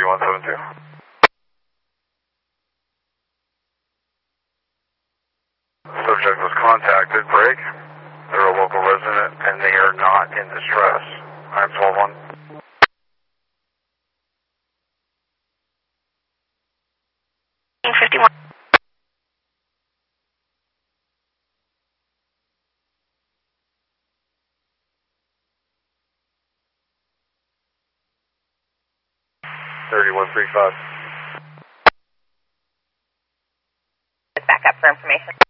3172. Subject was contacted, break. They're a local resident and they are not in distress. I'm 121. 51. Back up for information.